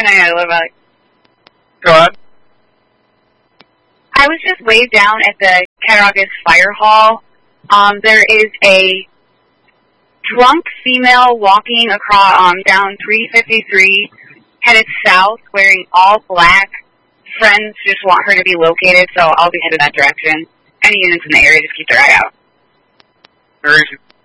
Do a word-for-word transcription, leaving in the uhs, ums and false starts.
I know a little about it. Go ahead. I was just way down at the Cattaraugus Fire Hall. Um, there is a drunk female walking across um, down three fifty-three, headed south, wearing all black. Friends just want her to be located, so I'll be headed that direction. Any units in the area, just keep their eye out. Very easy.